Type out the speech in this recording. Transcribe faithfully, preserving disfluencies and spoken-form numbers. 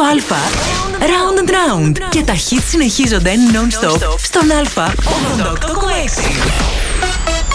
Α, Round and Round. Και τα hits συνεχίζονται non-stop στον Α, ογδόντα οκτώ κόμμα έξι.